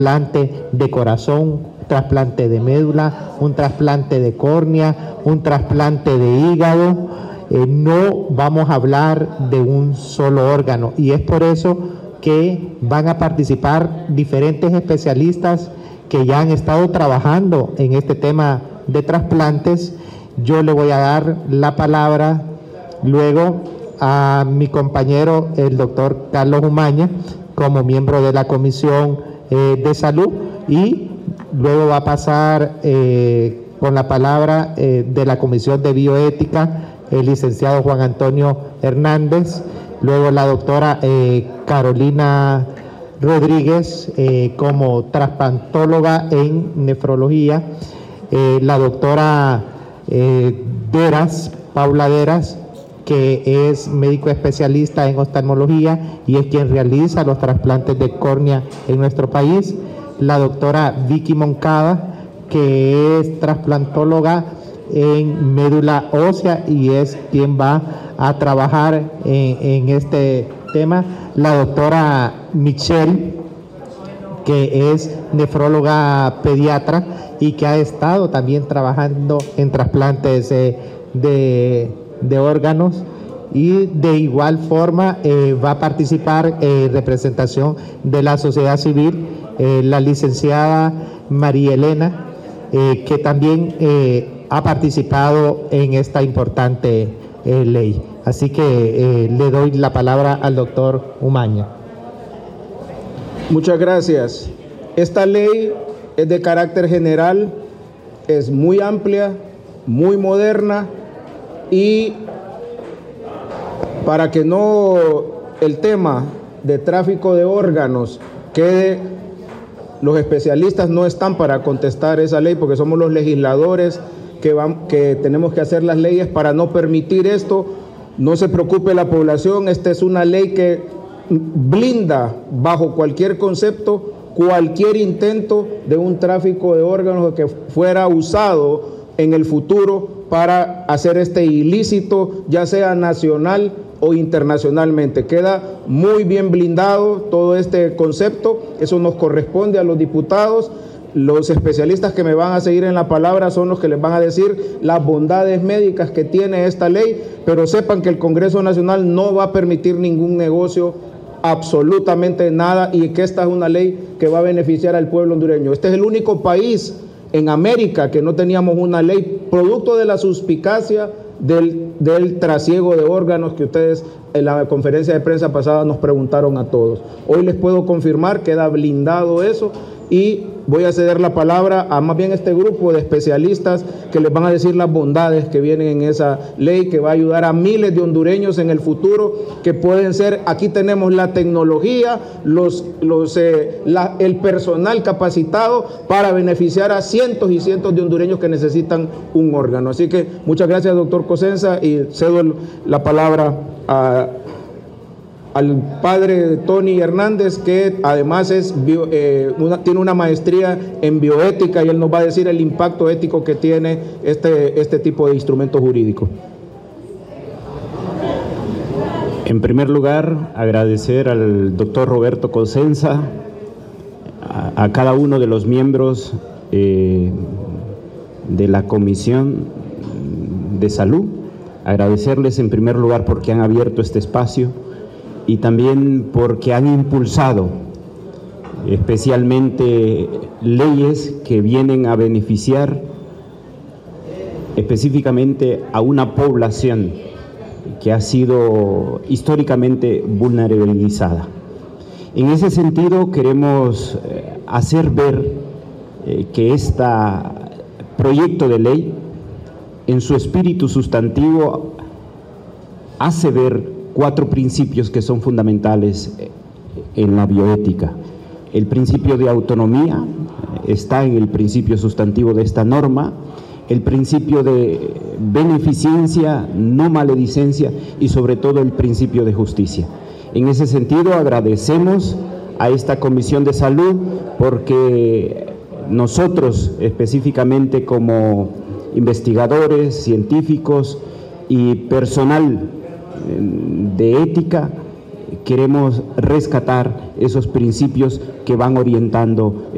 trasplante de corazón, trasplante de médula, un trasplante de córnea, un trasplante de hígado. No vamos a hablar de un solo órgano, y es por eso que van a participar diferentes especialistas que ya han estado trabajando en este tema de trasplantes. Yo le voy a dar la palabra luego a mi compañero, el doctor Carlos Umaña, como miembro de la Comisión de Salud, y luego va a pasar con la palabra de la Comisión de Bioética el licenciado Juan Antonio Hernández, luego la doctora Carolina Rodríguez como trasplantóloga en nefrología, la doctora Paula Deras, que es médico especialista en oftalmología y es quien realiza los trasplantes de córnea en nuestro país, la doctora Vicky Moncada, que es trasplantóloga en médula ósea y es quien va a trabajar en este tema, la doctora Michelle, que es nefróloga pediatra y que ha estado también trabajando en trasplantes de órganos, y de igual forma va a participar en representación de la sociedad civil la licenciada María Elena, que también ha participado en esta importante ley. Así que le doy la palabra al doctor Umaña. Muchas gracias. Esta ley es de carácter general, es muy amplia, muy moderna, y para que no el tema de tráfico de órganos quede, los especialistas no están para contestar esa ley, porque somos los legisladores que tenemos que hacer las leyes para no permitir esto. No se preocupe la población, esta es una ley que blinda bajo cualquier concepto, cualquier intento de un tráfico de órganos que fuera usado en el futuro para hacer este ilícito, ya sea nacional o internacionalmente. Queda muy bien blindado todo este concepto, eso nos corresponde a los diputados. Los especialistas que me van a seguir en la palabra son los que les van a decir las bondades médicas que tiene esta ley, pero sepan que el Congreso Nacional no va a permitir ningún negocio, absolutamente nada, y que esta es una ley que va a beneficiar al pueblo hondureño. Este es el único país en América que no teníamos una ley, producto de la suspicacia del trasiego de órganos que ustedes en la conferencia de prensa pasada nos preguntaron a todos. Hoy les puedo confirmar, queda blindado eso, y voy a ceder la palabra a más bien este grupo de especialistas que les van a decir las bondades que vienen en esa ley, que va a ayudar a miles de hondureños en el futuro, que pueden ser, aquí tenemos la tecnología, el personal capacitado para beneficiar a cientos y cientos de hondureños que necesitan un órgano. Así que muchas gracias, doctor Cosenza, y cedo la palabra al padre Tony Hernández, que además tiene una maestría en bioética, y él nos va a decir el impacto ético que tiene este tipo de instrumentos jurídicos. En primer lugar, agradecer al doctor Roberto Cosenza, a cada uno de los miembros de la Comisión de Salud, agradecerles en primer lugar porque han abierto este espacio y también porque han impulsado especialmente leyes que vienen a beneficiar específicamente a una población que ha sido históricamente vulnerabilizada. En ese sentido, queremos hacer ver que este proyecto de ley, en su espíritu sustantivo, hace ver 4 principios que son fundamentales en la bioética. El principio de autonomía está en el principio sustantivo de esta norma, el principio de beneficencia, no maledicencia, y sobre todo el principio de justicia. En ese sentido, agradecemos a esta Comisión de Salud porque nosotros específicamente como investigadores, científicos y personal de ética queremos rescatar esos principios que van orientando